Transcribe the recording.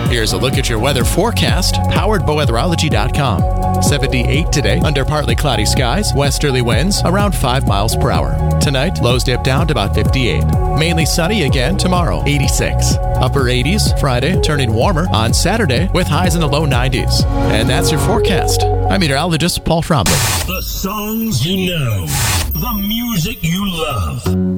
Here's a look at your weather forecast, powered by weatherology.com. 78 today, under partly cloudy skies, westerly winds around 5 miles per hour. Tonight, lows dip down to about 58. Mainly sunny again tomorrow, 86. Upper 80s Friday, turning warmer on Saturday with highs in the low 90s. And that's your forecast. I'm meteorologist Paul Trombley. The songs you know, the music you love.